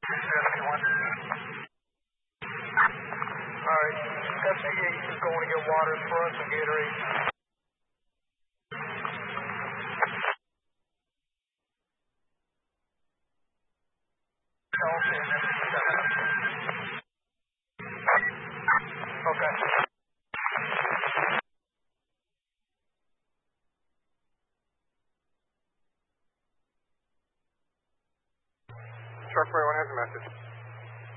Alright, FCH is going to get water for us and Gatorade. Okay. Sharp 41 has a message.